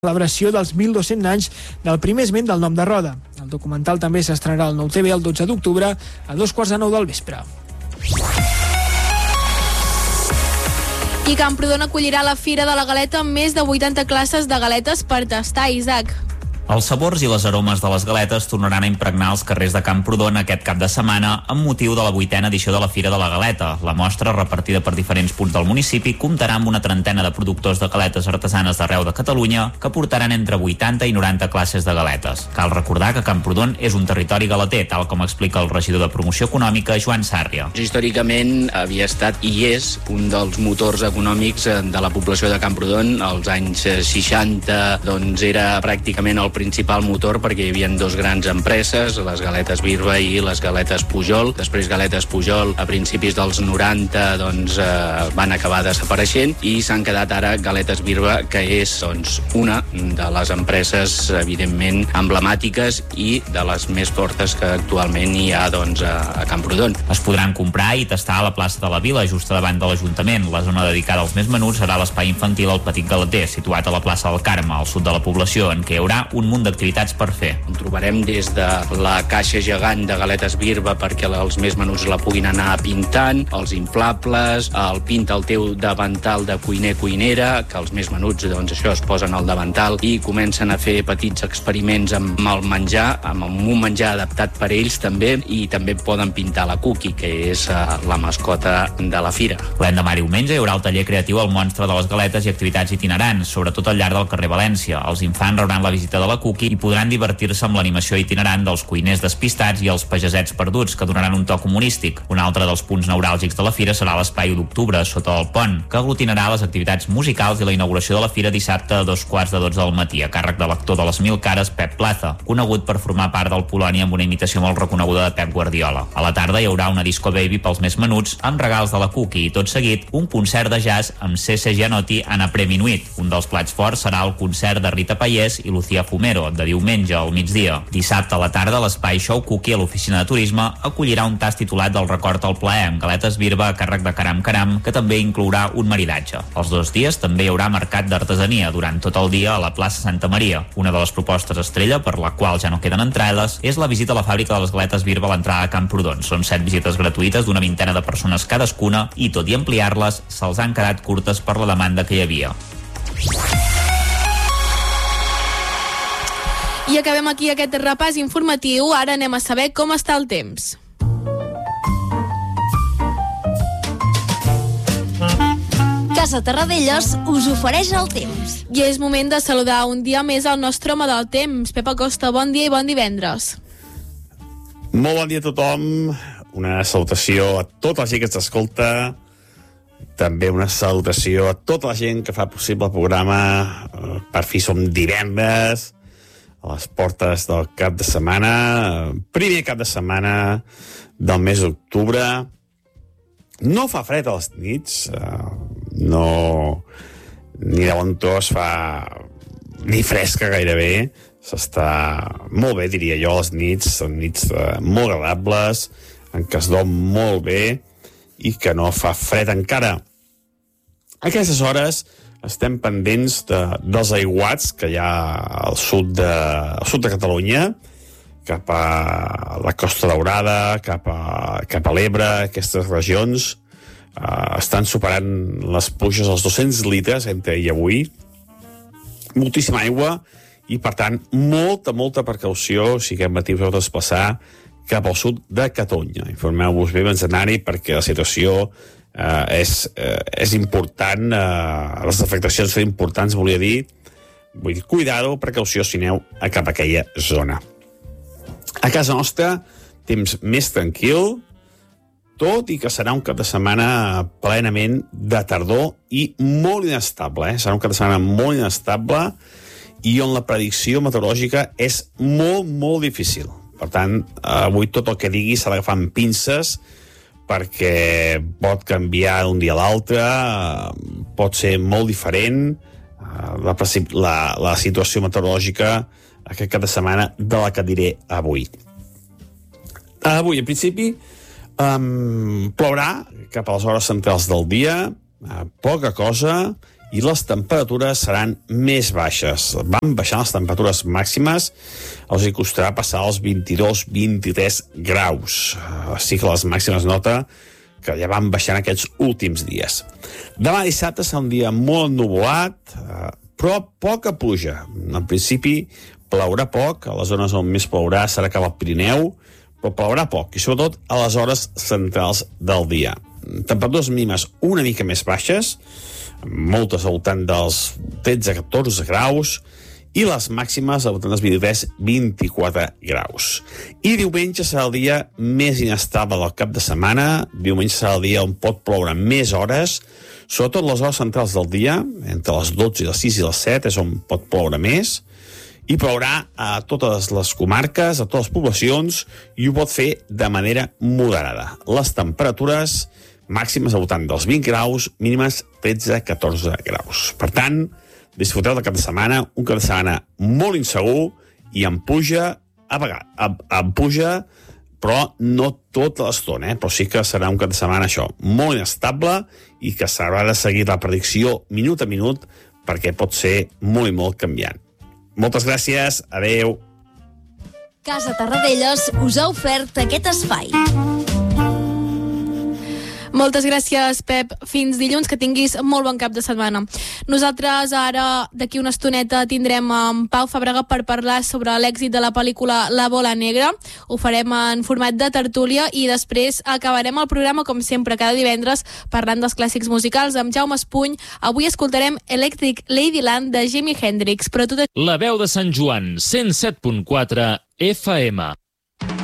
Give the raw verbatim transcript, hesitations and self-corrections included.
celebració dels mil dos-cents anys del primer esment del nom de Roda. El documental també s'estrenarà al Nou T V el dotze d'octubre a dos quarts de nou del vespre. I Camprodon acollirà la Fira de la Galeta amb més de vuitanta classes de galetes per tastar, Isaac. Els sabors i les aromes de les galetes tornaran a impregnar els carrers de Camprodon aquest cap de setmana amb motiu de la vuitena edició de la Fira de la Galeta. La mostra, repartida per diferents punts del municipi, comptarà amb una trentena de productors de galetes artesanes d'arreu de Catalunya que portaran entre vuitanta i noranta classes de galetes. Cal recordar que Camprodon és un territori galeter, tal com explica el regidor de Promoció Econòmica, Joan Sàrria. Històricament havia estat i és un dels motors econòmics de la població de Camprodon. Als anys seixanta doncs, era pràcticament el principal motor perquè hi havia dos grans empreses, les Galetes Birba i les Galetes Pujol. Després Galetes Pujol a principis dels noranta doncs, eh, van acabar desapareixent i s'han quedat ara Galetes Birba, que és doncs, una de les empreses evidentment emblemàtiques i de les més fortes que actualment hi ha doncs, a, a Camprodon. Es podran comprar i tastar a la plaça de la Vila, just davant de l'Ajuntament. La zona dedicada als més menuts serà l'espai infantil al Petit Galeter, situat a la plaça del Carme, al sud de la població, en què hi haurà un munt d'activitats per fer. En trobarem des de la caixa gegant de Galetes Birba perquè els més menuts la puguin anar pintant, els inflables, el pinta el teu davantal de cuiner-cuinera, que els més menuts doncs, això es posen al davantal i comencen a fer petits experiments amb el menjar, amb un menjar adaptat per ells també, i també poden pintar la Cookie, que és uh, la mascota de la fira. L'endemà diumenge hi haurà el taller creatiu al Monstre de les Galetes i activitats itinerants, sobretot al llarg del carrer València. Els infants rebran la visita de la Cookie i podran divertir-se amb l'animació itinerant dels cuiners despistats i els pagesets perduts, que donaran un toc humorístic. Un altre dels punts neuràlgics de la fira serà l'espai u d'octubre, sota el pont, que aglutinarà les activitats musicals i la inauguració de la fira dissabte a dos quarts de dotze del matí, a càrrec de l'actor de les Mil Cares, Pep Plaza, conegut per formar part del Polònia amb una imitació molt reconeguda de Pep Guardiola. A la tarda hi haurà una disco baby pels més menuts, amb regals de la Cookie, i tot seguit un concert de jazz amb C C Gianotti en apreminuit. Un dels plats forts serà el concert de Rita Pallés i Lucía Fumero, de diumenge al migdia. Dissabte a la tarda, l'espai Show Cookie a l'oficina de turisme acollirà un tast titulat del record al plaer amb galetes Birba a càrrec de Caram Caram, que també inclourà un maridatge. Els dos dies també hi haurà mercat d'artesania durant tot el dia a la plaça Santa Maria. Una de les propostes estrella, per la qual ja no queden entrades, és la visita a la fàbrica de les galetes Birba a l'entrada a Camprodon. Són set visites gratuïtes d'una vintena de persones cadascuna i, tot i ampliar-les, se'ls han quedat curtes per la demanda que hi havia. I acabem aquí aquest repàs informatiu. Ara anem a saber com està el temps. Casa Terradellos us ofereix el temps. I és moment de saludar un dia més al nostre home del temps. Pep Acosta, bon dia i bon divendres. Molt bon dia a tothom. Una salutació a tota la gent que ens escolta. També una salutació a tota la gent que fa possible el programa. Per fi som divendres, a les portes del cap de setmana, primer cap de setmana del mes d'octubre. No fa fred a les nits, no, ni de bon tros fa ni fresca gairebé, s'està molt bé, diria jo, a les nits, són nits molt agradables, en què es dorm molt bé i que no fa fred encara. A aquestes hores estem pendents de, dels aiguats que hi ha al sud de, al sud de Catalunya, cap a la Costa Daurada, cap a, cap a l'Ebre. Aquestes regions eh, estan superant les pluges als dos-cents litres entre ahir i avui. Moltíssima aigua i, per tant, molta, molta precaució si aquest matí us heu de desplaçar cap al sud de Catalunya. Informeu-vos bé abans d'anar-hi perquè la situació Uh, és, uh, és important, uh, les afectacions són importants, volia dir, vull dir, cuidado, precaució si aneu a cap a aquella zona. A casa nostra, temps més tranquil, tot i que serà un cap de setmana plenament de tardor i molt inestable, eh? Serà un cap de setmana molt inestable i on la predicció meteorològica és molt, molt difícil. Per tant, avui tot el que digui s'ha d'agafar amb pinces, perquè pot canviar d'un dia a l'altre, pot ser molt diferent la, la, la situació meteorològica aquest cap de setmana de la que diré avui. Avui, en principi, um, plourà cap a les hores centrals del dia, uh, poca cosa, i les temperatures seran més baixes. Van baixar les temperatures màximes, els hi costarà passar els vint-i-dos vint-i-tres graus. Així que les màximes nota que ja van baixant aquests últims dies. Demà dissabte serà un dia molt ennuvolat, però poca pluja. En principi plourà poc, a les zones on més plourà serà cap al Pirineu, però plourà poc, i sobretot a les hores centrals del dia. Temperatures mínimes una mica més baixes, moltes al voltant dels tretze a catorze graus, i les màximes al voltant dels vint-i-tres vint-i-quatre graus. I diumenge serà el dia més inestable del cap de setmana. Diumenge serà el dia on pot ploure més hores, sobretot les hores centrals del dia, entre les dotze i les sis i les set és on pot ploure més, i plourà a totes les comarques, a totes les poblacions, i ho pot fer de manera moderada. Les temperatures màximes al voltant dels vint graus, mínimes tretze a catorze graus. Per tant, disfruteu del cap de setmana, un cap de setmana molt insegur i amb pluja, a vegades, amb pluja, però no tota l'estona, eh? Però sí que serà un cap de setmana això, molt inestable i que s'haurà de seguir la predicció minut a minut perquè pot ser molt i molt canviant. Moltes gràcies, adeu. Casa Tarradellas us ha ofert aquest espai. Moltes gràcies, Pep. Fins dilluns, que tinguis molt bon cap de setmana. Nosaltres ara, d'aquí una estoneta, tindrem en Pau Fàbrega per parlar sobre l'èxit de la pel·lícula La Bola Negra. Ho farem en format de tertúlia i després acabarem el programa, com sempre, cada divendres, parlant dels clàssics musicals amb Jaume Espuny. Avui escoltarem Electric Ladyland de Jimi Hendrix. Però tot... La veu de Sant Joan, cent set punt quatre F M.